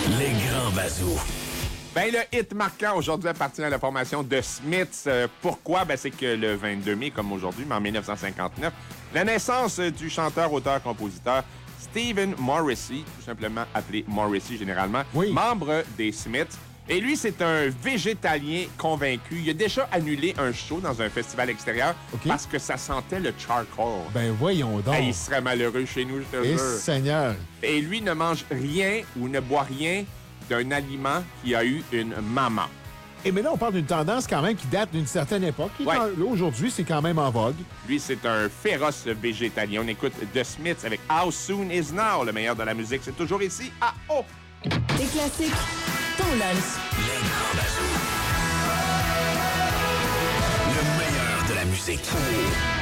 Les grands bazous. Ben, le hit marquant aujourd'hui appartient à la formation The Smiths. Pourquoi? Ben, c'est que le 22 mai, comme aujourd'hui, mais en 1959, la naissance du chanteur, auteur, compositeur Stephen Morrissey, tout simplement appelé Morrissey généralement, membre des Smiths. Et lui, c'est un végétalien convaincu. Il a déjà annulé un show dans un festival extérieur parce que ça sentait le charcoal. Ben voyons donc. Il serait malheureux chez nous, je te jure. Seigneur. Et lui ne mange rien ou ne boit rien d'un aliment qui a eu une maman. Et mais là, on parle d'une tendance quand même qui date d'une certaine époque. Là, aujourd'hui, c'est quand même en vogue. Lui, c'est un féroce végétalien. On écoute The Smiths avec How Soon Is Now, le meilleur de la musique. C'est toujours ici à O. Des classiques, ton lunch. Les grands bazous. Le meilleur de la musique.